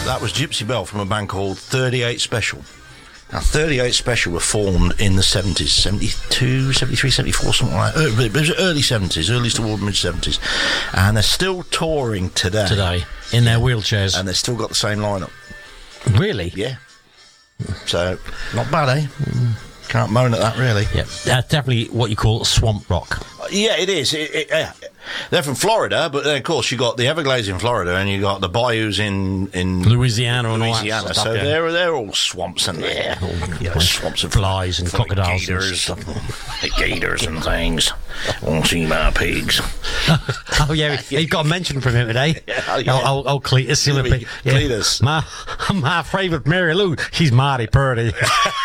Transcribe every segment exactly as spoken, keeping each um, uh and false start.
That was Gypsy Bell from a band called thirty-eight Special. Now, thirty-eight Special were formed in the seventies, seventy-two, seventy-three, seventy-four, something like that. It was early seventies, early toward mid-seventies. And they're still touring today. Today, in their wheelchairs. And they've still got the same lineup. Really? Yeah. So, not bad, eh? Can't moan at that, really. Yeah, that's definitely what you call swamp rock. Yeah, it is. It, it, yeah. They're from Florida, but then, of course, you got the Everglades in Florida, and you got the bayous in in Louisiana, and Louisiana. all that So stuff, yeah. they're they're all swamps, and Yeah, all, you know, swamps of flies and crocodiles and gators, stuff. gators and things. Won't see my pigs. Oh yeah, you've got a mention from him today. Yeah, yeah. Oh, oh, oh, Cletus, Silver Pig. Yeah. Cletus. My my favourite Mary Lou. She's mighty pretty.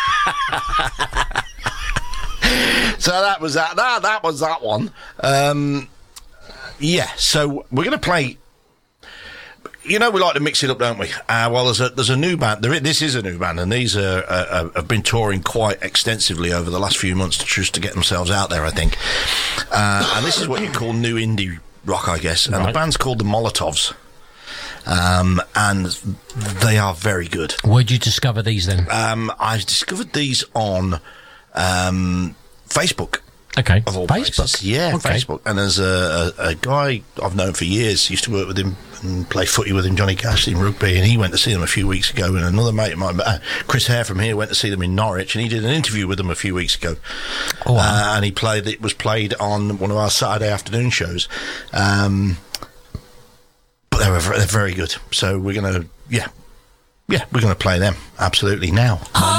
So that was that. That that was that one. Um, yeah. So we're going to play. You know, we like to mix it up, don't we? Uh, well, there's a there's a new band. There, this is a new band, and these are uh, have been touring quite extensively over the last few months to just to get themselves out there, I think. Uh, and this is what you call new indie rock, I guess. And Right. the band's called the Molotovs. Um, and they are very good. Where'd you discover these then? Um, I discovered these on um, Facebook. Okay, Of all Facebook. places. Yeah, Okay. Facebook. And there's a, a, a guy I've known for years, used to work with him and play footy with him, Johnny Cash in rugby, and he went to see them a few weeks ago, and another mate of mine, uh, Chris Hare from here, went to see them in Norwich, and he did an interview with them a few weeks ago. Oh, wow. uh, and he played, it was played on one of our Saturday afternoon shows. Um, but they were, they're very good. So we're going to, yeah, yeah, we're going to play them, absolutely, now.